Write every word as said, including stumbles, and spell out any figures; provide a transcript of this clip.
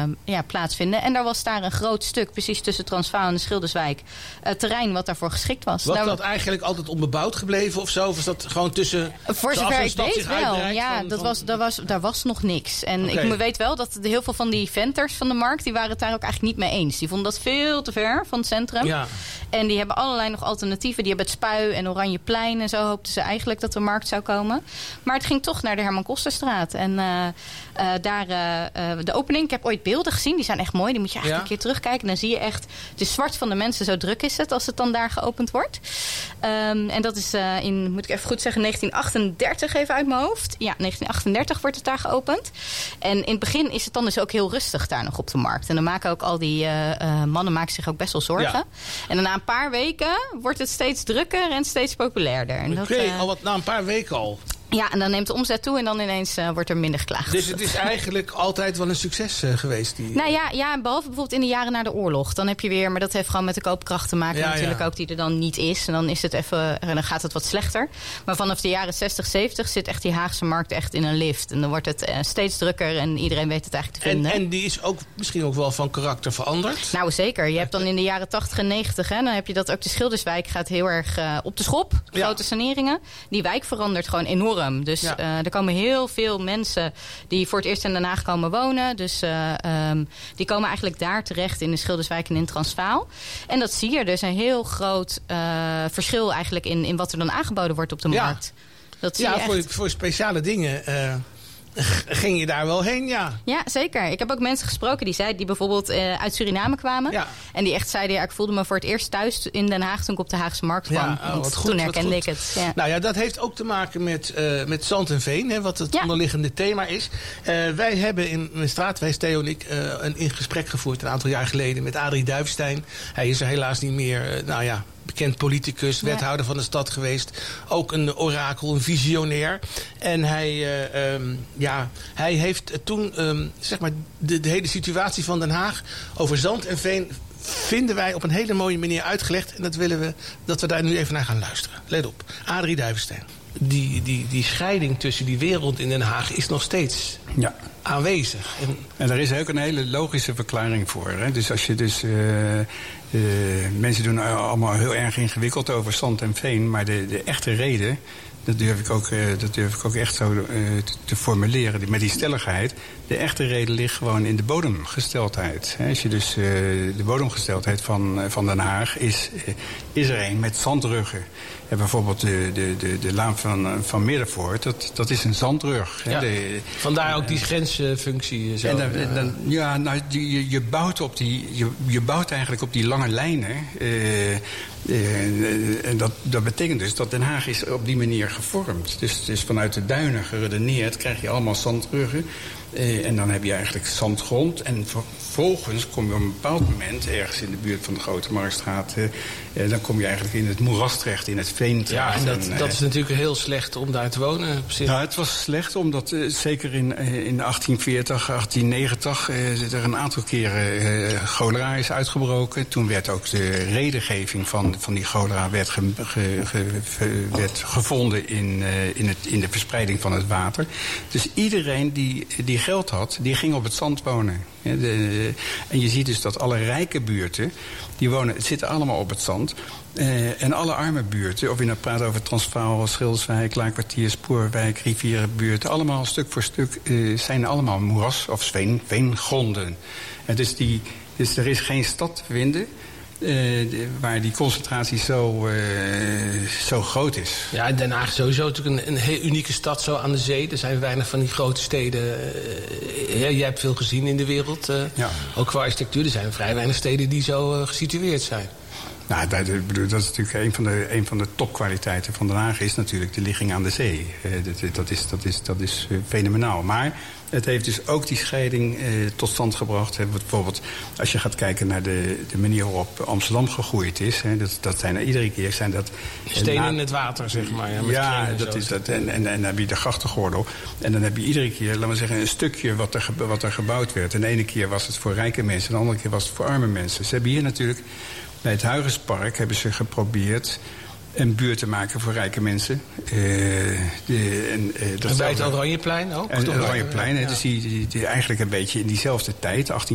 ja, plaatsvinden. En daar was daar een groot stuk, precies tussen Transvaal en de Schilderswijk, uh, terrein wat daarvoor geschikt was. Was nou, dat eigenlijk altijd onbebouwd gebleven of zo? Of was dat gewoon tussen... Voor zover ik weet wel. Ja, van, dat van... Was, daar, was, daar was nog niks. En Okay. ik weet wel dat heel veel van die venters van de markt, die waren het daar ook eigenlijk niet mee eens. Die vonden dat veel te ver van het centrum. Ja. En die hebben allerlei nog alternatieven. Die hebben het Spui en Oranjeplein en zo hoopten ze eigenlijk dat de markt zou komen. Maar het ging toch naar de Herman Kosterstraat. En uh, uh, daar uh, de opening, ik heb ooit beelden gezien, die zijn echt mooi. Die moet je eigenlijk ja. een keer terugkijken. En dan zie je echt, het is zwart van de mensen, zo druk is het als het dan daar geopend wordt. Um, en dat is uh, in, moet ik even goed zeggen, negentien achtendertig even uit mijn hoofd. Ja, negentien achtendertig wordt het daar geopend. En in het begin is het dan dus ook heel rustig daar nog op de markt. En dan maken ook al die uh, uh, mannen maken zich ook best wel zorgen. Ja. En dan na een paar weken wordt het steeds drukker en steeds populairder. Oké, okay, uh, al wat na een paar weken al. Ja, en dan neemt de omzet toe en dan ineens uh, wordt er minder geklaagd. Dus het is eigenlijk altijd wel een succes uh, geweest? Die... Nou ja, ja, behalve bijvoorbeeld in de jaren na de oorlog. Dan heb je weer, maar dat heeft gewoon met de koopkracht te maken. Ja, natuurlijk ja. ook die er dan niet is. En dan is het even, en dan gaat het wat slechter. Maar vanaf de jaren zestig, zeventig zit echt die Haagse markt echt in een lift. En dan wordt het uh, steeds drukker en iedereen weet het eigenlijk te vinden. En, en die is ook misschien ook wel van karakter veranderd? Nou zeker. Je hebt dan in de jaren tachtig en negentig, hè, dan heb je dat ook de Schilderswijk gaat heel erg uh, op de schop. Grote ja. saneringen. Die wijk verandert gewoon enorm. Dus ja. uh, er komen heel veel mensen die voor het eerst in Den Haag komen wonen. Dus uh, um, die komen eigenlijk daar terecht in de Schilderswijk en in Transvaal. En dat zie je. Er is een heel groot uh, verschil eigenlijk in, in wat er dan aangeboden wordt op de ja. markt. Dat zie ja, je echt. Voor, voor speciale dingen... Uh... Ging je daar wel heen, ja? Ja, zeker. Ik heb ook mensen gesproken die zeiden, die bijvoorbeeld uh, uit Suriname kwamen. Ja. En die echt zeiden, ja, ik voelde me voor het eerst thuis in Den Haag toen ik op de Haagse markt kwam. Ja, oh, wat goed, toen herkende wat ik het. Ja. Nou ja, dat heeft ook te maken met, uh, met zand en veen, hè, wat het ja. onderliggende thema is. Uh, wij hebben in mijn straatwijs, Theo en ik, uh, een in gesprek gevoerd een aantal jaar geleden met Adrie Duivestein. Hij is er helaas niet meer, uh, nou ja... bekend politicus, wethouder ja. van de stad geweest. Ook een orakel, een visionair. En hij, uh, um, ja, hij heeft toen um, zeg maar de, de hele situatie van Den Haag over zand en veen vinden wij op een hele mooie manier uitgelegd. En dat willen we dat we daar nu even naar gaan luisteren. Let op, Adrie Duivestein. Die, die, die scheiding tussen die wereld in Den Haag is nog steeds ja. aanwezig. En, en er is ook een hele logische verklaring voor. Hè? Dus als je dus... Uh, uh, mensen doen allemaal heel erg ingewikkeld over zand en veen. Maar de, de echte reden... Dat durf ik ook, uh, dat durf ik ook echt zo uh, te, te formuleren, met die stelligheid. De echte reden ligt gewoon in de bodemgesteldheid. Als je dus uh, de bodemgesteldheid van, uh, van Den Haag is, uh, is er een met zandruggen. En bijvoorbeeld de, de, de, de laan van, van Middenvoort, dat, dat is een zandrug. Ja, de, vandaar ook die grensfunctie. Zo. En dan, en dan, ja, nou, je, je, bouwt op die, je, je bouwt eigenlijk op die lange lijnen. Uh, uh, en dat, dat betekent dus dat Den Haag is op die manier gevormd. Dus, dus vanuit de duinen geredeneerd krijg je allemaal zandruggen. Uh, en dan heb je eigenlijk zandgrond. En vervolgens kom je op een bepaald moment, ergens in de buurt van de Grote Marktstraat, uh, uh, dan kom je eigenlijk in het moeras terecht, in het veen terecht. Ja, en dat, en, uh, dat is natuurlijk heel slecht om daar te wonen. Nou, het was slecht omdat uh, zeker in, uh, in achttien veertig, achttien negentig uh, er een aantal keren uh, cholera is uitgebroken. Toen werd ook de redengeving van, van die cholera werd, ge, ge, ge, werd gevonden in, uh, in, het, in de verspreiding van het water. Dus iedereen die, die geld had, die ging op het zand wonen. Ja, de, de, en je ziet dus dat alle rijke buurten, die wonen, het zitten allemaal op het zand. Uh, en alle arme buurten, of je nou praat over Transvaal, Schilderswijk, Laankwartier, Spoorwijk, rivierenbuurten, allemaal stuk voor stuk uh, zijn allemaal moeras- of veen, veengronden. En dus, die, dus er is geen stad te vinden Uh, de, waar die concentratie zo, uh, zo groot is. Ja, Den Haag is sowieso natuurlijk een, een heel unieke stad zo aan de zee. Er zijn weinig van die grote steden. Uh, ja, jij hebt veel gezien in de wereld. Uh, ja. Ook qua architectuur. Er zijn vrij weinig steden die zo uh, gesitueerd zijn. Nou, dat, dat is natuurlijk een van de, een van de topkwaliteiten van Den Haag is natuurlijk de ligging aan de zee. Uh, dat, dat is, dat is, dat is uh, fenomenaal. Maar het heeft dus ook die scheiding uh, tot stand gebracht. Hè. Bijvoorbeeld als je gaat kijken naar de, de manier waarop Amsterdam gegroeid is. Hè, dat, dat zijn er iedere keer zijn dat stenen na, in het water, zeg maar. Ja, ja dat is dat. En, en, en dan heb je de grachtengordel. En dan heb je iedere keer, laten we zeggen, een stukje wat er, wat er gebouwd werd. En de ene keer was het voor rijke mensen, en de andere keer was het voor arme mensen. Ze hebben hier natuurlijk bij het Huygenspark hebben ze geprobeerd een buurt te maken voor rijke mensen. Uh, de, en, uh, dat bij het Oranjeplein ook? En het Oranjeplein, ja. Dus die, die, die eigenlijk een beetje in diezelfde tijd, achttien